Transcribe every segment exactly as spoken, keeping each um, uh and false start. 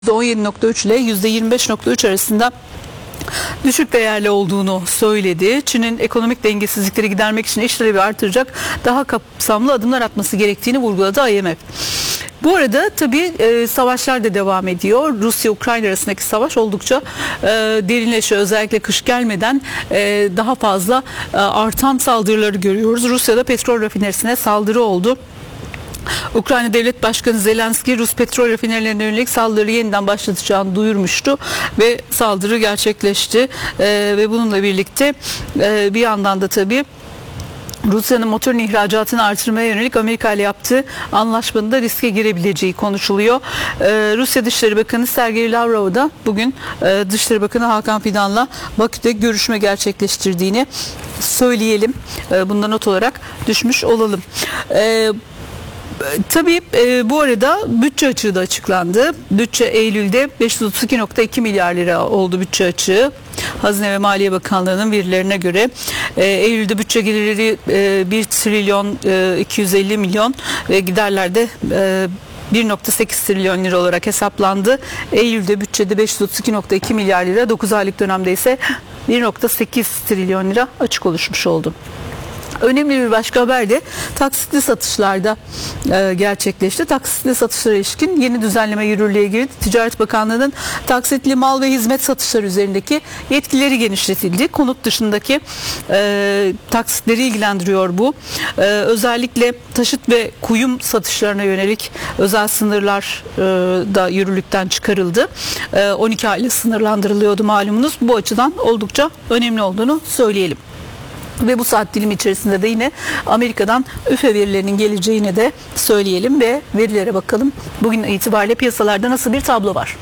yüzde on yedi nokta üç ile yüzde yirmi beş nokta üç arasında düşük değerli olduğunu söyledi. Çin'in ekonomik dengesizlikleri gidermek için iş talebi artıracak daha kapsamlı adımlar atması gerektiğini vurguladı I M F. Bu arada tabii e, savaşlar da devam ediyor. Rusya-Ukrayna arasındaki savaş oldukça e, derinleşiyor. Özellikle kış gelmeden e, daha fazla e, artan saldırıları görüyoruz. Rusya'da petrol rafinerisine saldırı oldu. Ukrayna Devlet Başkanı Zelenski Rus petrol rafinerilerine yönelik saldırı yeniden başlatacağını duyurmuştu ve saldırı gerçekleşti ee, ve bununla birlikte e, bir yandan da tabii Rusya'nın motorun ihracatını artırmaya yönelik Amerika ile yaptığı anlaşmanın da riske girebileceği konuşuluyor. Ee, Rusya Dışişleri Bakanı Sergey Lavrov da bugün e, Dışişleri Bakanı Hakan Fidan'la Bakü'de görüşme gerçekleştirdiğini söyleyelim. E, bunda not olarak düşmüş olalım. E, Tabii e, bu arada bütçe açığı da açıklandı. Bütçe Eylül'de beş yüz otuz iki nokta iki milyar lira oldu bütçe açığı. Hazine ve Maliye Bakanlığı'nın verilerine göre e, Eylül'de bütçe gelirleri e, bir trilyon e, iki yüz elli milyon ve giderlerde e, bir nokta sekiz trilyon lira olarak hesaplandı. Eylül'de bütçede beş yüz otuz iki nokta iki milyar lira, dokuz aylık dönemde ise bir nokta sekiz trilyon lira açık oluşmuş oldu. Önemli bir başka haber de taksitli satışlarda e, gerçekleşti. Taksitli satışlara ilişkin yeni düzenleme yürürlüğe girdi. Ticaret Bakanlığı'nın taksitli mal ve hizmet satışları üzerindeki yetkileri genişletildi. Konut dışındaki e, taksitleri ilgilendiriyor bu. E, özellikle taşıt ve kuyum satışlarına yönelik özel sınırlar e, da yürürlükten çıkarıldı. E, on iki ayla sınırlandırılıyordu malumunuz. Bu açıdan oldukça önemli olduğunu söyleyelim. Ve bu saat dilimi içerisinde de yine Amerika'dan üfe verilerinin geleceğini de söyleyelim ve verilere bakalım. Bugün itibariyle piyasalarda nasıl bir tablo var?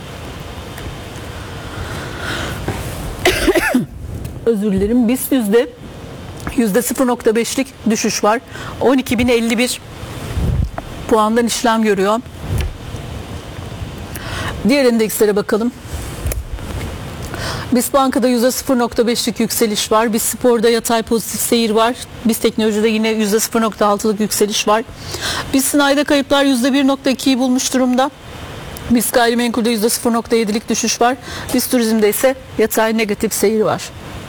Özür dilerim. BIST yüzde yüzde sıfır nokta beşlik düşüş var. on iki bin elli bir puandan işlem görüyor. Diğer endekslere bakalım. BIST Banka'da yüzde sıfır nokta beşlik yükseliş var. BIST Spor'da yatay pozitif seyir var. BIST Teknoloji'de yine yüzde sıfır nokta altılık yükseliş var. BIST Sanayi'de kayıplar yüzde bir nokta ikiyi bulmuş durumda. BIST Gayrimenkul'de yüzde sıfır nokta yedilik düşüş var. BIST Turizm'de ise yatay negatif seyir var.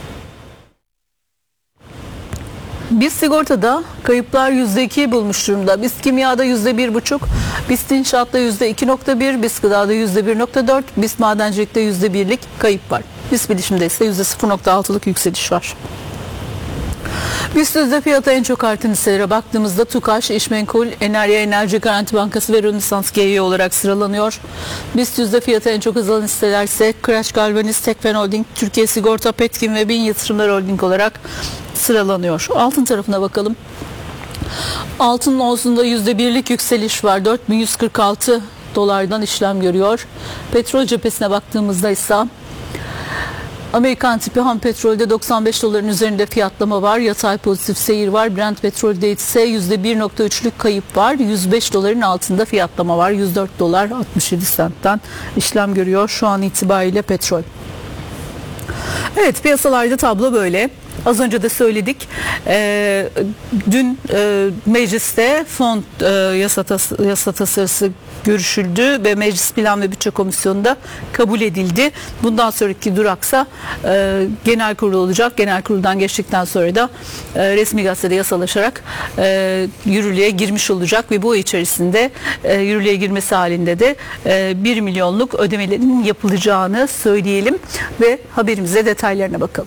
BIST Sigorta'da kayıplar yüzde ikiyi bulmuş durumda. BIST Kimya'da yüzde bir buçuk, BIST İnşaat'ta yüzde iki nokta bir, BIST Gıda'da yüzde bir nokta dört, BIST Madencilik'te yüzde birlik kayıp var. BIST Bilişim'de ise yüzde sıfır nokta altılık yükseliş var. BIST yüzde fiyatı en çok artan hisselere baktığımızda TUKAŞ, İşmenkul, Enerji, Enerji Garanti Bankası ve Rönesans G Y olarak sıralanıyor. BIST yüzde fiyatı en çok azalan hisseler ise Kıraç Galvaniz, Tekfen Holding, Türkiye Sigorta, Petkim ve Bin Yatırımlar Holding olarak sıralanıyor. Altın tarafına bakalım. Altının onsunda yüzde birlik yükseliş var. dört bin yüz kırk altı dolardan işlem görüyor. Petrol cephesine baktığımızda ise Amerikan tipi ham petrolde doksan beş doların üzerinde fiyatlama var. Yatay pozitif seyir var. Brent petrolde ise yüzde bir nokta üçlük kayıp var. yüz beş doların altında fiyatlama var. yüz dört dolar altmış yedi sentten işlem görüyor şu an itibariyle petrol. Evet, piyasalarda tablo böyle. Az önce de söyledik. E, dün e, mecliste fon e, yasa, tas, yasa tasarısı görüşüldü ve Meclis Plan ve Bütçe Komisyonu'nda kabul edildi. Bundan sonraki duraksa e, genel kurul olacak. Genel kuruldan geçtikten sonra da e, resmi gazetede yasalaşarak e, yürürlüğe girmiş olacak ve bu ay içerisinde e, yürürlüğe girmesi halinde de e, bir milyonluk ödemelerin yapılacağını söyleyelim ve haberimize detaylarına bakalım.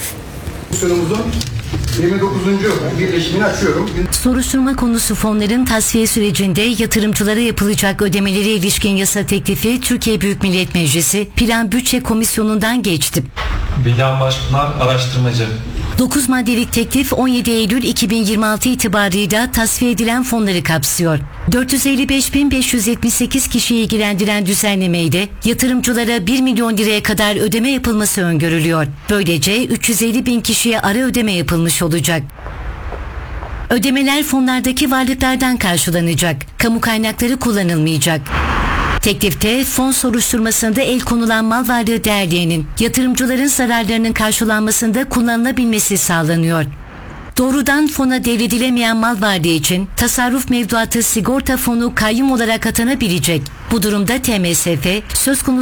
yirmi dokuzuncu birleşimini açıyorum. Soruşturma konusu fonların tasfiye sürecinde yatırımcılara yapılacak ödemelere ilişkin yasa teklifi Türkiye Büyük Millet Meclisi Plan Bütçe Komisyonu'ndan geçti. Bilal Başpınar araştırmacı. dokuz maddelik teklif on yedi Eylül iki bin yirmi altı itibarıyla tasfiye edilen fonları kapsıyor. dört yüz elli beş bin beş yüz yetmiş sekiz kişiyi ilgilendiren düzenlemeyle yatırımcılara bir milyon liraya kadar ödeme yapılması öngörülüyor. Böylece üç yüz elli bin kişiye ara ödeme yapılmış olacak. Ödemeler fonlardaki varlıklardan karşılanacak. Kamu kaynakları kullanılmayacak. Teklifte fon soruşturmasında el konulan mal varlığı değerlerinin yatırımcıların zararlarının karşılanmasında kullanılabilmesi sağlanıyor. Doğrudan fona devredilemeyen mal varlığı için tasarruf mevduatı sigorta fonu kayyum olarak atanabilecek. Bu durumda T M S F söz konusu